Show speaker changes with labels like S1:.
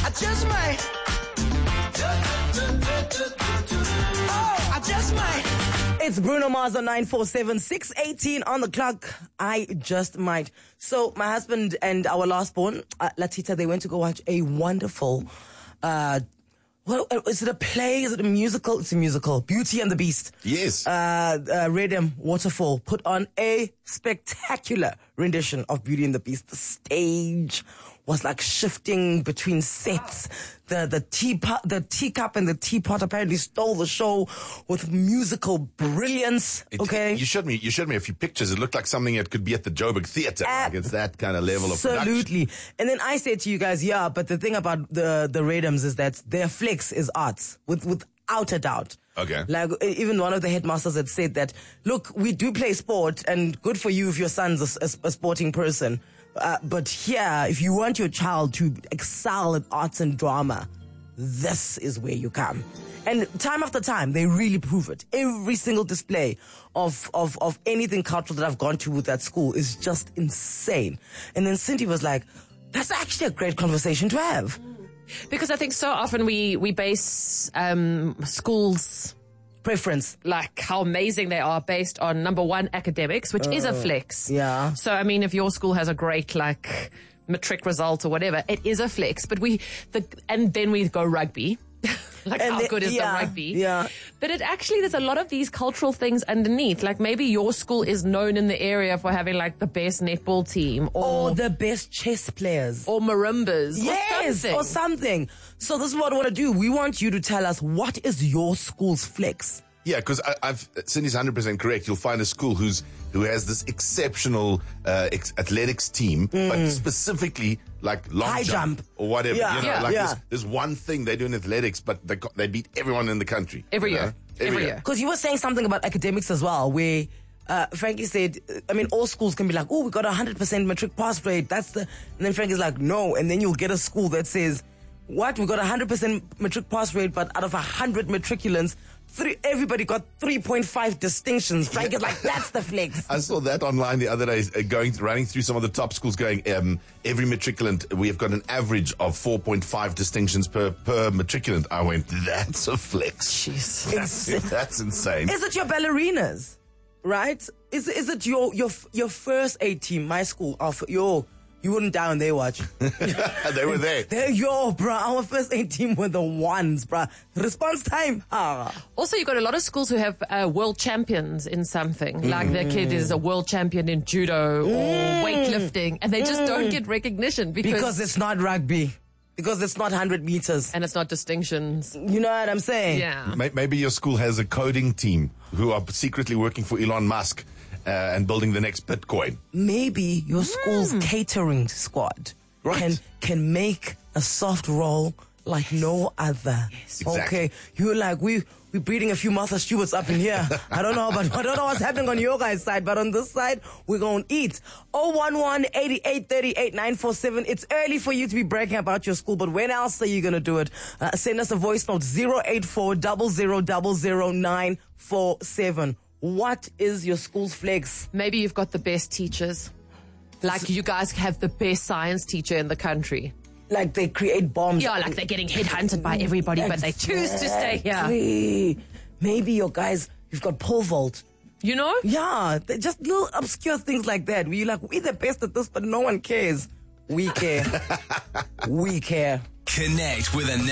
S1: I just might. Oh, I just might. It's Bruno Mars on 947, 6:18 on the clock. I just might. So my husband and our last born, Latita, they went to go watch a wonderful, well, is it a play? Is it a musical? It's a musical. Beauty and the Beast.
S2: Yes.
S1: Redham Waterfall put on a spectacular rendition of Beauty and the Beast. The stage was like shifting between sets. The teacup and the teapot apparently stole the show with musical brilliance. Okay.
S2: You showed me a few pictures. It looked like something that could be at the Joburg Theatre. Like it's that kind of level of production.
S1: Absolutely. And then I said to you guys, yeah, but the thing about the Redhams is that their flex is arts without a doubt.
S2: Okay.
S1: Like, even one of the headmasters had said that, look, we do play sport, and good for you if your son's a sporting person. But here, if you want your child to excel at arts and drama, this is where you come. And time after time, they really prove it. Every single display of anything cultural that I've gone to with that school is just insane. And then Cindy was like, that's actually a great conversation to have.
S3: Because I think so often we base schools'
S1: preference,
S3: like how amazing they are, based on number one, academics, which is a flex.
S1: Yeah.
S3: So I mean, if your school has a great like matric result or whatever, it is a flex. But and then we go rugby. Like, how good is the rugby?
S1: Yeah.
S3: But there's a lot of these cultural things underneath. Like, maybe your school is known in the area for having like the best netball team,
S1: or the best chess players,
S3: or marimbas,
S1: yes, or something. So this is what I want to do. We want you to tell us, what is your school's flex?
S2: Yeah, because Cindy's 100% correct. You'll find a school who has this exceptional athletics team, but specifically like long
S1: high jump
S2: or whatever.
S1: Yeah.
S2: You know, like there's one thing they do in athletics, but they beat everyone in the country
S3: every year. Every year.
S1: Because you were saying something about academics as well, where Frankie said, I mean, all schools can be like, oh, we got 100% matric pass rate. And then Frankie's like, no. And then you'll get a school that says, what? We got 100% matric pass rate, but out of 100 matriculants, everybody got 3.5 distinctions. Frank is like, that's the flex.
S2: I saw that online the other day, running through some of the top schools, going, every matriculant, we have got an average of 4.5 distinctions per matriculant. I went, that's a flex.
S3: Jeez.
S2: That's insane.
S1: Is it your ballerinas? Right? Is it your first aid team? My school, you wouldn't die on their watch.
S2: They were there.
S1: Bruh. Our first aid team were the ones, bruh. Response time.
S3: Also, you've got a lot of schools who have world champions in something. Like their kid is a world champion in judo or weightlifting, and they just don't get recognition
S1: because it's not rugby. Because it's not 100 meters.
S3: And it's not distinctions.
S1: You know what I'm saying?
S3: Yeah.
S2: Maybe your school has a coding team who are secretly working for Elon Musk and building the next Bitcoin.
S1: Maybe your school's catering squad can make a soft roll like no other.
S3: Yes.
S2: Exactly.
S1: Okay, you're like, we're breeding a few Martha Stewarts up in here. I don't know what's happening on your guys' side, but on this side, we're going to eat. 011-8838-947. It's early for you to be bragging about your school, but when else are you going to do it? Send us a voice note, 084-0000-947. What is your school's flex?
S3: Maybe you've got the best teachers. Like, you guys have the best science teacher in the country.
S1: Like, they create bombs.
S3: Yeah, like they're getting headhunted by everybody, but they choose to stay here.
S1: Maybe your guys, you've got pole vault.
S3: You know?
S1: Yeah, they're just little obscure things like that. Where you're like, we're the best at this, but no one cares. We care. We care.
S4: Connect with a